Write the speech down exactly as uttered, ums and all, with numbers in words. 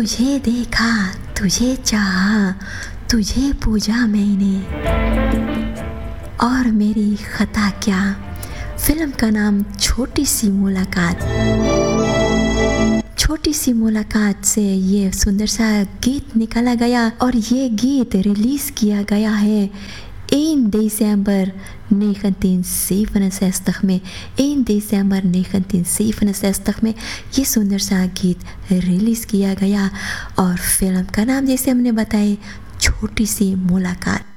तुझे देखा, तुझे चाहा, तुझे पूजा मैंने, और मेरी खता क्या। फिल्म का नाम छोटी सी मुलाकात। छोटी सी मुलाकात से ये सुंदर सा गीत निकाला गया और ये गीत रिलीज़ किया गया है één december negentien zevenenzestig में। één december negentien zevenenzestig में ये सुंदर सा गीत रिलीज़ किया गया और फिल्म का नाम जैसे हमने बताया छोटी सी मुलाकात।